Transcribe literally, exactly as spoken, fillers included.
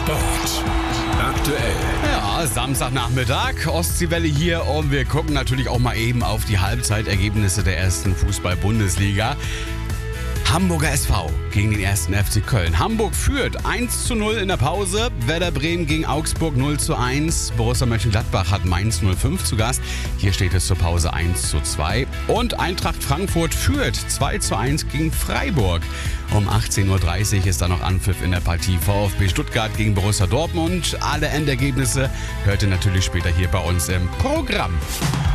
Sport. Aktuell. Ja, Samstagnachmittag, Ostseewelle hier und wir gucken natürlich auch mal eben auf die Halbzeitergebnisse der ersten Fußball-Bundesliga. Hamburger S V gegen den ersten F C Köln. Hamburg führt eins zu null in der Pause. Werder Bremen gegen Augsburg null zu eins. Borussia Mönchengladbach hat Mainz null fünf zu Gast. Hier steht es zur Pause eins zu zwei. Und Eintracht Frankfurt führt zwei zu eins gegen Freiburg. Um achtzehn Uhr dreißig ist da noch Anpfiff in der Partie VfB Stuttgart gegen Borussia Dortmund. Alle Endergebnisse hört ihr natürlich später hier bei uns im Programm.